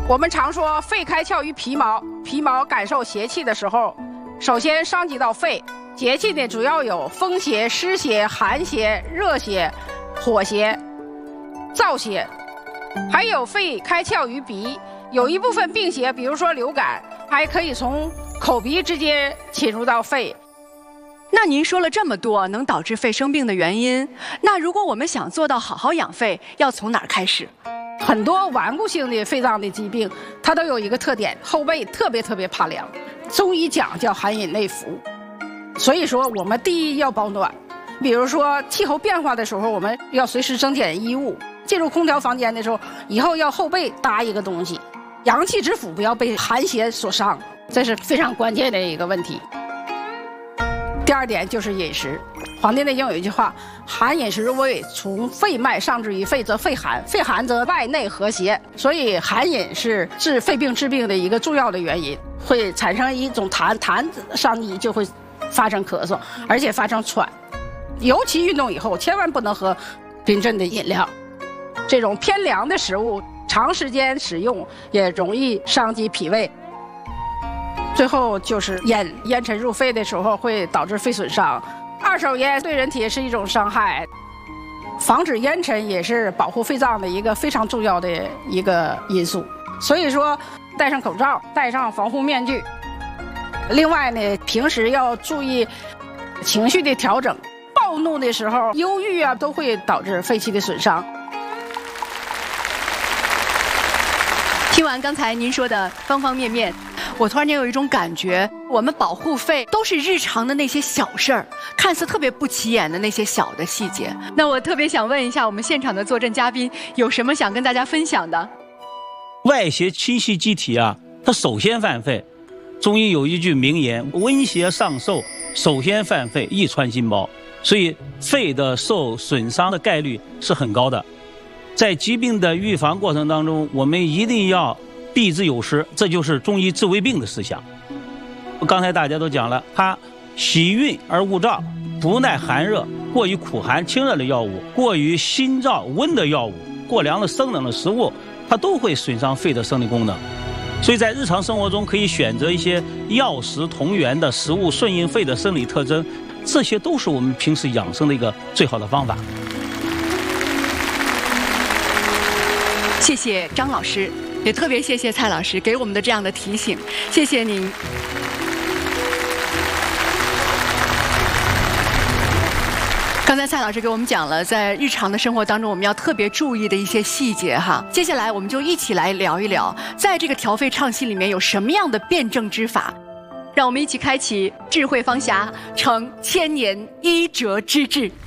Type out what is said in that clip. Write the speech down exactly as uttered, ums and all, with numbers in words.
我们常说肺开窍于皮毛，皮毛感受邪气的时候，首先伤及到肺。邪气呢，主要有风邪、湿邪、寒邪、热邪、火邪、燥邪，还有肺开窍于鼻。有一部分病邪，比如说流感，还可以从口鼻之间侵入到肺。 那您说了这么多能导致肺生病的原因，那如果我们想做到好好养肺，要从哪儿开始？ 很多顽固性的肺脏的疾病，它都有一个特点，后背特别特别怕凉。中医讲叫寒饮内服，所以说我们第一要保暖。比如说气候变化的时候，我们要随时增减衣物。进入空调房间的时候，以后要后背搭一个东西，阳气之府不要被寒邪所伤，这是非常关键的一个问题。第二点就是饮食，《黄帝内经》有一句话：“寒饮食如为，从肺脉上至于肺，则肺寒；肺寒则外内和谐。”所以寒饮是治肺病治病的一个重要的原因，会产生一种痰，痰上逆就会发生咳嗽，而且发生喘。尤其运动以后，千万不能喝冰镇的饮料。这种偏凉的食物长时间使用也容易伤及脾胃。最后就是烟，烟尘入肺的时候会导致肺损伤。二手烟对人体是一种伤害，防止烟尘也是保护肺脏的一个非常重要的一个因素。所以说，戴上口罩，戴上防护面具。另外呢，平时要注意情绪的调整，暴怒的时候、忧郁啊，都会导致肺气的损伤。 听完刚才您说的方方面面，我突然间有一种感觉，我们保护肺都是日常的那些小事儿，看似特别不起眼的那些小的细节。那我特别想问一下我们现场的坐镇嘉宾，有什么想跟大家分享的？ 外邪侵袭机体啊，它首先犯肺。中医有一句名言：温邪上受，首先犯肺，易穿心包。所以肺的受损伤的概率是很高的。在疾病的预防过程当中，我们一定要避之有时，这就是中医治胃病的思想。刚才大家都讲了，它喜运而恶燥，不耐寒热，过于苦寒清热的药物，过于辛燥温的药物，过凉的生冷的食物，它都会损伤肺的生理功能。所以在日常生活中可以选择一些药食同源的食物，顺应肺的生理特征，这些都是我们平时养生的一个最好的方法。 谢谢张老师，也特别谢谢蔡老师给我们的这样的提醒，谢谢您。刚才蔡老师给我们讲了，在日常的生活当中我们要特别注意的一些细节哈。接下来我们就一起来聊一聊，在这个调肺畅气里面有什么样的辩证之法，让我们一起开启智慧方匣，成千年医哲之治。